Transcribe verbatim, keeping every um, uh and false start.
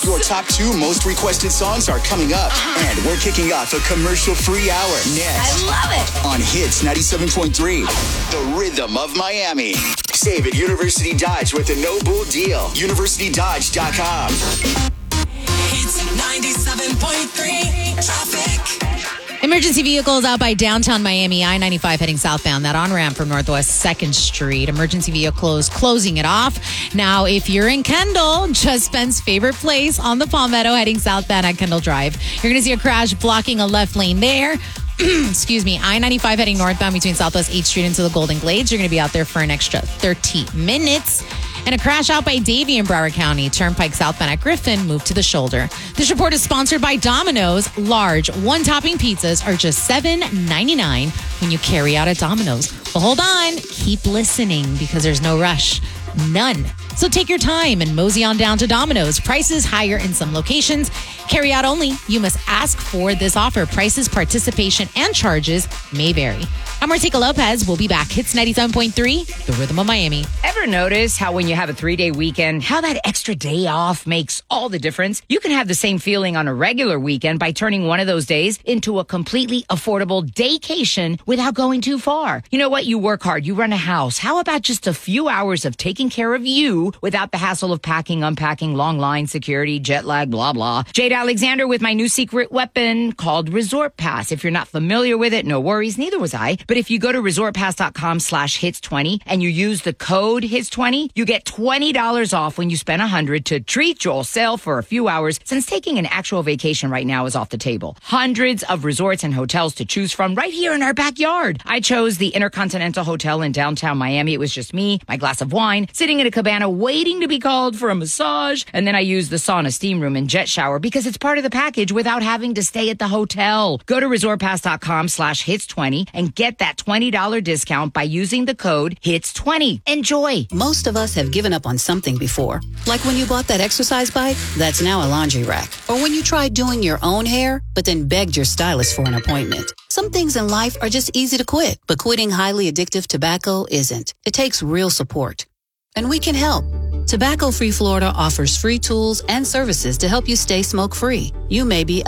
Your top two most requested songs are coming up. Uh-huh. And we're kicking off a commercial-free hour next. I love it. On Hits ninety-seven point three, the rhythm of Miami. Save at University Dodge with a no-bull deal. university dodge dot com. Hits ninety-seven point three traffic. Emergency vehicles out by downtown Miami, I ninety-five heading southbound. That on-ramp from Northwest second Street. Emergency vehicles closing it off. Now, if you're in Kendall, just Ben's favorite place on the Palmetto heading southbound at Kendall Drive. You're going to see a crash blocking a left lane there. Excuse me, I ninety-five heading northbound between Southwest eighth Street into the Golden Glades. You're going to be out there for an extra thirty minutes. And a crash out by Davie in Broward County. Turnpike southbound at Griffin, moved to the shoulder. This report is sponsored by Domino's. Large one-topping pizzas are just seven ninety-nine when you carry out at Domino's. But hold on, keep listening because there's no rush. None. So take your time and mosey on down to Domino's. Prices higher in some locations. Carry out only. You must ask for this offer. Prices, participation, and charges may vary. I'm Martika Lopez. We'll be back. Hits ninety-seven point three, the rhythm of Miami. Ever notice how when you have a three-day weekend, how that extra day off makes all the difference? You can have the same feeling on a regular weekend by turning one of those days into a completely affordable daycation without going too far. You know what? You work hard. You run a house. How about just a few hours of taking care of you without the hassle of packing, unpacking, long line, security, jet lag, blah, blah. Jade Alexander with my new secret weapon called Resort Pass. If you're not familiar with it, no worries. Neither was I. But if you go to resortpass.com slash hits 20 and you use the code hits twenty, you get twenty dollars off when you spend one hundred dollars to treat yourself for a few hours, since taking an actual vacation right now is off the table. Hundreds of resorts and hotels to choose from right here in our backyard. I chose the Intercontinental Hotel in downtown Miami. It was just me, my glass of wine, sitting in a cabana waiting to be called for a massage. And then I used the sauna, steam room, and jet shower because it's part of the package without having to stay at the hotel. Go to resortpass.com slash hits 20 and get that twenty dollars discount by using the code hits twenty. Enjoy. Most of us have given up on something before. Like when you bought that exercise bike that's now a laundry rack. Or when you tried doing your own hair, but then begged your stylist for an appointment. Some things in life are just easy to quit, but quitting highly addictive tobacco isn't. It takes real support. And we can help. Tobacco Free Florida offers free tools and services to help you stay smoke-free. You may be